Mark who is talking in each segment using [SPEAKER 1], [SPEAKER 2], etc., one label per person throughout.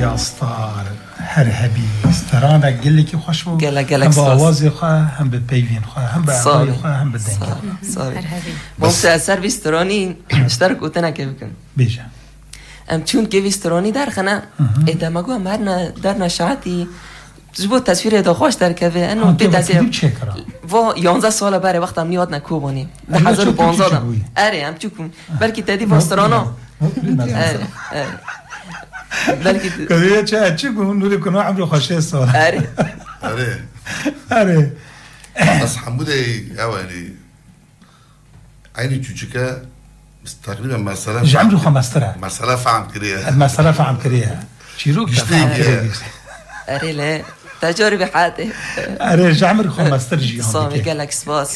[SPEAKER 1] یا استار هر هبی استران گلی که خوش بود
[SPEAKER 2] گل
[SPEAKER 1] هم با آوازی خواه هم به پیوین خواه هم به آوازی خواه هم به دنگل
[SPEAKER 2] هر هبی ممتع اثر ویسترانی اشترک اوتنا که بکن
[SPEAKER 1] بیجا
[SPEAKER 2] چون که ویسترانی در خنه ادامگو هم هر در نشاطی زبو تصویر دا خوش در که انو
[SPEAKER 1] به تصویر چه کرا
[SPEAKER 2] و 11 سال بره وقت هم نیاد نکوبانی 2015 دم اره هم چکم بلکه تدی وسترانا بلکه
[SPEAKER 1] کدیه چه گون نوری کنه عمرو خوشه سال اره
[SPEAKER 3] بس حموده اولی عيني تشوشكا تقريبا مسألة
[SPEAKER 1] جعمرو خمسترها
[SPEAKER 3] مسألة فهم كريها
[SPEAKER 1] المسألة فهم كريها شيروك
[SPEAKER 2] أري لا تجارب حياتي
[SPEAKER 1] أري جعمر خمستر جيهم
[SPEAKER 2] صامي قال لك سباس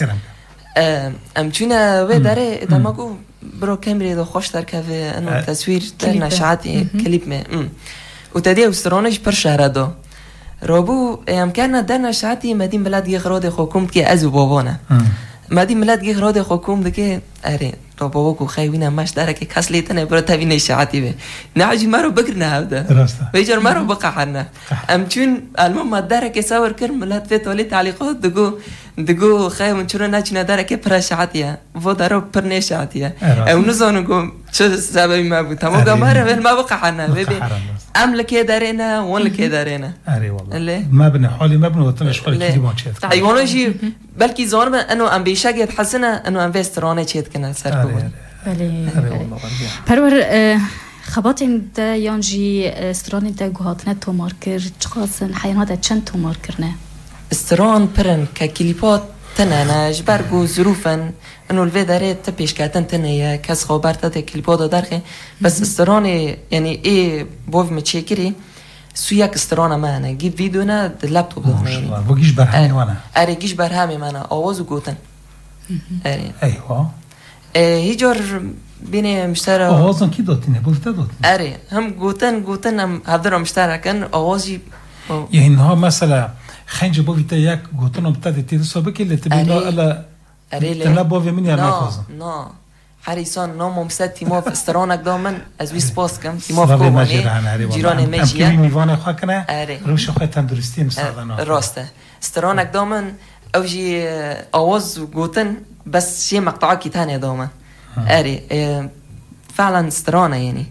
[SPEAKER 2] أم چونه و داره ادامه برو کمری دو خوش در که انو تصویر در نشاطی کلیپ می و تدی استرانش پر شهر دو رابو امکان در نشاطی مدین بلد یخراد حکومت که از بابانه مدین بلد یخراد حکومت که اره تو بابا کو خیوینه مش داره که کس لیتنه برو تبی نشاطی به نعجی مرو بکر نهوده
[SPEAKER 1] راسته
[SPEAKER 2] بیجار مرو بقحنه ام چون المهم داره که سوار کر ملت فت ولی تعلیقات دگو خیون چرا نچنه داره که پر شاطیه و داره پر نشاطیه او نزانو گم چه سببی ما بود تمام گمره ول ما بقحنه ببین ام لکه دارینه ون لکه دارینه
[SPEAKER 1] اره والله ما بن حالي ما بن وطنش خالي كي ما شيت
[SPEAKER 2] حيوانجي بلكي زارمه انه ام بيشاق يتحسنه انه ام فيسترانه شيت كنا سركو
[SPEAKER 4] بله پرور خباتین ده یانجی استرانی ده گوهاتنه تو مارکر چقاسن حیانات چند تو مارکرنه
[SPEAKER 2] استران پرن ككليبات تنانا جبرگو ظروفن انه الوی داره تپیش کردن تنه کس خبر تا کلیپات دارخه بس استرانه يعني ايه بوف متشكري سوياك استرانه معنا جيب فيديو نا اللابتوب ده
[SPEAKER 1] يعني وجيش برهامي وانا
[SPEAKER 2] اري جيش برهامي معنا آواز وجوتن اري
[SPEAKER 1] ايوه
[SPEAKER 2] هيجر بين مشترك
[SPEAKER 1] آوازن کی داتینه بولتا داتینه
[SPEAKER 2] اري هم گوتن هم هفدرم مشتركن آوازي
[SPEAKER 1] يعني ها مثلا خنج بوفيتا ياك گوتنم بتاعت تي سابق اللي تبينا الا تنا بوفي من يا ناقص
[SPEAKER 2] نا حريصان نو ممسد تيموف استرانك دامن از وي سپاس کم تیموف کومانی جیران میجیه
[SPEAKER 1] ام میوانه خو کنه روش خو تندرستی مساعدنا
[SPEAKER 2] راسته استرانك دامن اوجي آواز گوتن بس شي مقطع کی ثاني دامن اري فعلا استرانه يعني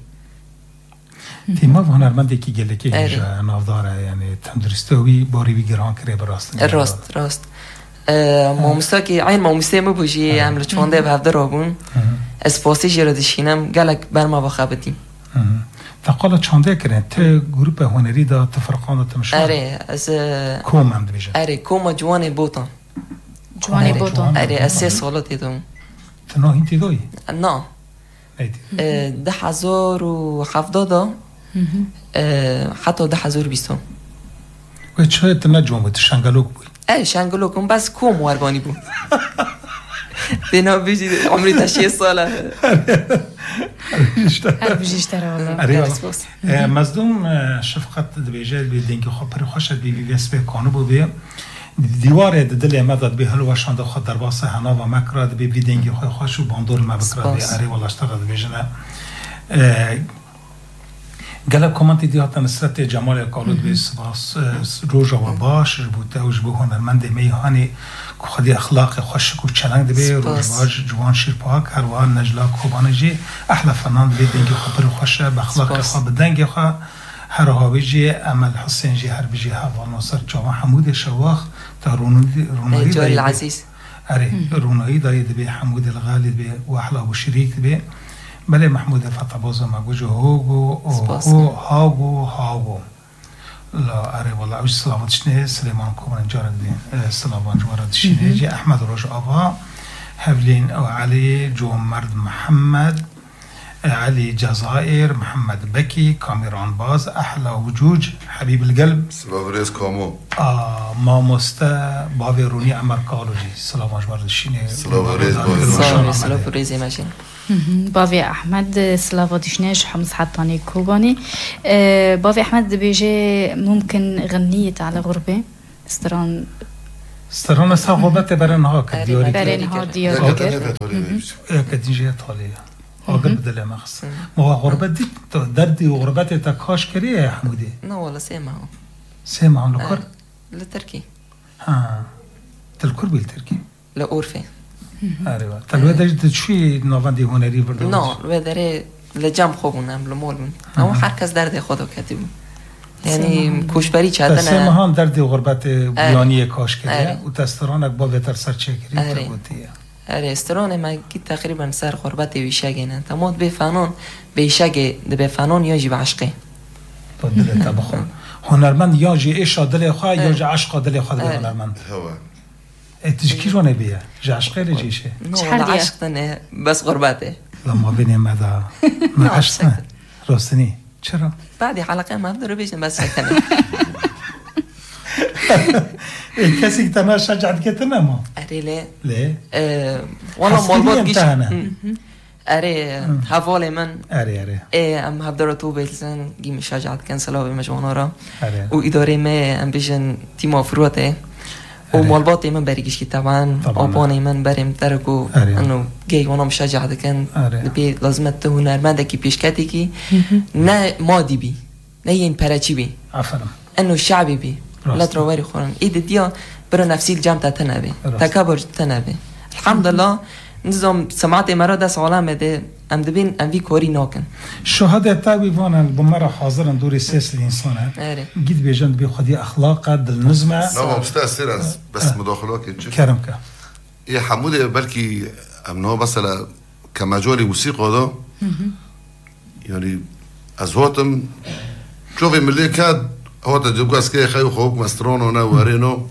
[SPEAKER 1] تیموف هنرمندی کی گله کی نافداره یعنی تندرستوی باری بگیران کره براست
[SPEAKER 2] راست مامستا که عین مامسته مو بوجی عمل چونده به هفته رابون اسپاسی جردشینم گلک برما بخابتیم
[SPEAKER 1] تقال چونده کرن ته گروپ هنری دا تفرقان تمشون
[SPEAKER 2] اره از
[SPEAKER 1] کوم هم دویجه
[SPEAKER 2] اره کوم جوان بوتان اره از 3 سالات دیدم
[SPEAKER 1] تنها هینتی دوی؟
[SPEAKER 2] نه 10,070 حتی 10,020
[SPEAKER 1] و چه تنها جوان بود شنگلوک بود؟
[SPEAKER 2] شنگلوکم بس کوم واربانی بود بنا بيجي عمري 8 ساله
[SPEAKER 4] بیشتر والله
[SPEAKER 1] مصدوم شفقت دبیجه بیدینگ خو پر خوشت بی وی اس به کانو بو بی دیوار دل مدد به هلو شاند خود در واسه حنا و مکراد بی بیدینگ خو خوشو باندور ما بکراد اری والله اشتر دبیجه گله کامنتی دیات نصرت جمال کالود به سپاس روزا و باش بوده و جبو هنرمند میهانی که خودی اخلاق خوش کو چلنگ دبی روزواج جوان شیر پاک هروان نجلا کوبانجی احلى فنان بی دنگ خبر خوش به اخلاق خواب دنگ خو هر هاویجی عمل حسین جی هر بجی هوا ناصر جوان حمود شواخ تا رونایی
[SPEAKER 2] دای العزیز
[SPEAKER 1] رونایی دای دبی حمود الغالی دبی و احلى و شریک دبی بله محمود فتابازو مگوجو هاگو لا اره والله اوش سلامتشنه سليمان كومن جارد سلام جواردشنه جي احمد روش ابا هفلين او علي جو مرد محمد علي جزائر محمد بكي كاميران باز احلى وجوج حبيب القلب
[SPEAKER 3] سلافريز كامو
[SPEAKER 1] ما مستا باويروني عمر كالوجي سلام جواردشنه
[SPEAKER 2] سلافريز ماشين
[SPEAKER 4] باوی احمد سلاواتیشنش حمص حطاني كوباني باوی احمد بيجي ممكن غنية على غربة استران
[SPEAKER 1] صعوبات برنها كديوري
[SPEAKER 4] برنها ديوري
[SPEAKER 1] كديجي طالية آگر بدل مخص ما غربت دید دردی و غربت تا کاش کریه حمودی
[SPEAKER 2] نه والله سيمعوا
[SPEAKER 1] لکر
[SPEAKER 2] لتركي
[SPEAKER 1] تلکر بیل ترکی
[SPEAKER 2] لأورفي
[SPEAKER 1] آره تلوه داشت چی نواندی هنری برده
[SPEAKER 2] نه و داره لجام خوبونم لمولون اما هر کس درد خودو کتیبون یعنی کوشبری چهدن
[SPEAKER 1] سه ماهان دردی و غربت بیانی کاش کریه و تسترانک با بهتر سر چه کریه تبوتیه
[SPEAKER 2] آره استران ما کی تقریبا سر غربت ویشگینه تموت به فنون ویشگ به فنون یا جی عشقه
[SPEAKER 1] تو دل تبخو هنرمند یا جی عشق دل خو یا جی عشق دل خو هنرمند
[SPEAKER 3] هو
[SPEAKER 1] تشکیرونه بیه جی عشق رجیشه
[SPEAKER 2] نه عشق نه بس غربته
[SPEAKER 1] لما بینیم مدا ما عشق راستنی چرا
[SPEAKER 2] بعد حلقه ما بدرو بیشتر بس شکنه
[SPEAKER 1] کسی که تنها شجاعت کتنه ما
[SPEAKER 2] اره
[SPEAKER 1] له
[SPEAKER 2] والله مالبات گیش اره حوال من
[SPEAKER 1] اره
[SPEAKER 2] ام هبدر تو بیلزن گیم شجاعت کنسلا به مجموعه را و اداره ما ام بیشن تیم افروته و مالبات من بریگش که طبعا آبان من بریم ترکو انو گی وانا مشجاعت کن بی لازمت تو هنرمنده کی پیشکتی کی نه مادی بی نه این پرچی بی
[SPEAKER 1] عفرم
[SPEAKER 2] انه شعبي بي لا ترواري خورن ايد ديا برا نفسي الجام تنبي تكبر تنبي الحمد لله نظام سمعت مرة دس عالم ده ام دبين ام في كوري ناكن
[SPEAKER 1] شهادة تابي وانا بمرة حاضر دوري سياس الانسان جيت بيجند بي خدي اخلاق دل نظمة
[SPEAKER 3] نعم مستأثر بس مداخلات
[SPEAKER 1] كرمك
[SPEAKER 3] يا حمودة بلكي امنه مثلا كمجال موسيقى ده يعني ازواتم شوفي ملي كاد هو تجوكاس كي خيو خوك مسترونو نا وارينو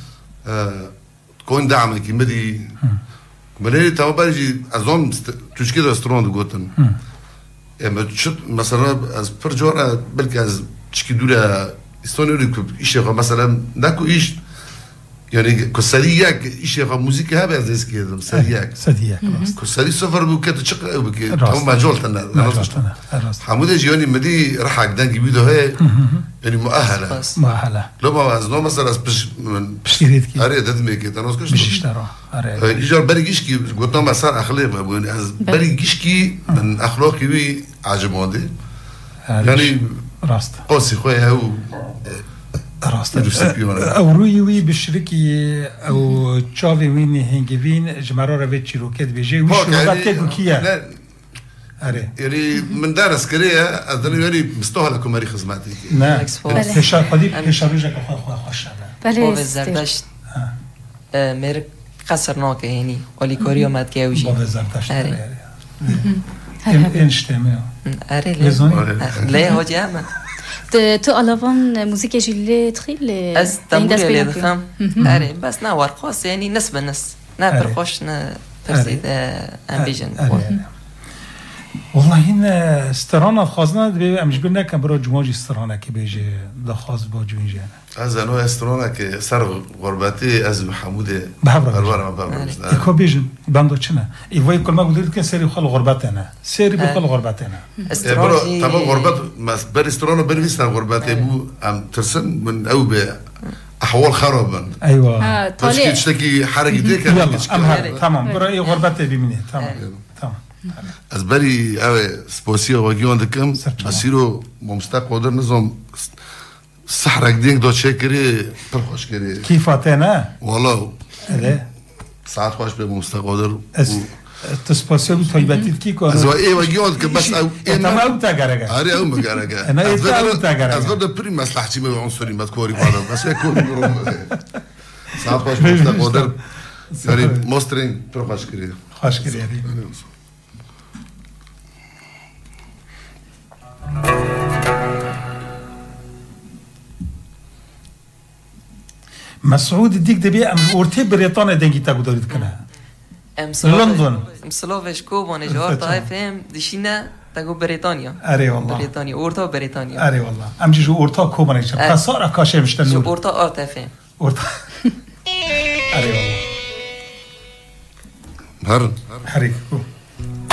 [SPEAKER 3] تكون دعمك مدي ملي تو برجي ازوم تشكي رستوران دوتن اما شت مثلا از فرجورا بلكي از تشكي دولا استونيو ايش مثلا ناكو ايش يعني كسرياك ايش موسيقى هذا از كده سرياك كسري سفر بوكت تشق او بك هم ماجولتنا حموده جيوني مدي راح عقدان جيبيدو هي يعني مؤهله لو ما ازنو مثلا
[SPEAKER 1] بشيريت كي
[SPEAKER 3] اريد ادمي كي تنوس كش
[SPEAKER 1] بشيشترا
[SPEAKER 3] يجر بريجيشكي قلت ما صار اخلاق بريجيشكي من اخلاقي وي عجبوني يعني
[SPEAKER 1] راست
[SPEAKER 3] قوسي خويا هو
[SPEAKER 1] راست او روی وی بشرکی او چاوی وین هنگوین جمرا رو به چیروکت بیجه و شروعات گوکیه
[SPEAKER 3] يعني من دارس كريه اظن يعني مستهلك كماري خدماتي
[SPEAKER 1] نه فشار خدي فشار رجع خوش
[SPEAKER 2] بله زردشت مر خسرناك يعني ولي كوريو مات كيوجي
[SPEAKER 1] بله زردشت انشتمه
[SPEAKER 2] اره لا هو جامع
[SPEAKER 4] تو الان موسیقی جیلی تخیل
[SPEAKER 2] از تموری لیدخم اره بس نه ورقاس یعنی نس به نس نه پرخوش نه پرسید امبیجن
[SPEAKER 1] والله این استرانه خواستند به امجبر نکن برای جماجی استرانه که بیجه دخواست با جوینجه
[SPEAKER 3] از انو استرانه که سر غربتی از محمود
[SPEAKER 1] بحبرم اکو بیجن بندو چنه ایوای کل ما گودید که سری خال غربته نه سری بخال غربته نه
[SPEAKER 3] استرانه تمام غربت بر استرانه برویستن غربتی بو ام ترسن من او به احوال خرابن
[SPEAKER 1] ايوه
[SPEAKER 3] بس تشتكي حركه ديك
[SPEAKER 1] يلا تمام برای غربته ببینه تمام
[SPEAKER 3] از بری اوه سپاسیه واگیان دکم اسیرو ممستا قدر نظام صحرک دینگ دو چه کری پر خوش کری
[SPEAKER 1] کیفاته نه
[SPEAKER 3] والا
[SPEAKER 1] اله
[SPEAKER 3] ساعت خوش به ممستا قدر
[SPEAKER 1] تسپاسیه بی طایبتید کی کنه
[SPEAKER 3] از ای واگیان دکم بس او
[SPEAKER 1] اما او تاگرگه
[SPEAKER 3] آره او مگرگه
[SPEAKER 1] انا ایتا او تاگرگه
[SPEAKER 3] از ورده پری مصلحتی می عنصری مدکوری بادم بس یک کوری برون ساعت خوش به ممستا قدر یعنی مسترین پر خوش کری
[SPEAKER 1] خوش کری مسعود دیگ دبی ام اورتی بریتانیا دنگی تا گذارید کنه لندن
[SPEAKER 2] مسلوفش کوبان جوار طایف هم دشینه تاگو بریتانیا
[SPEAKER 1] اره والله
[SPEAKER 2] بریتانیا اورتا بریتانیا
[SPEAKER 1] اره والله ام جو اورتا کوبان چه پسار کاشه مشتن
[SPEAKER 2] جو اورتا آرتف هم
[SPEAKER 1] اورتا اره والله
[SPEAKER 3] هر
[SPEAKER 1] حريك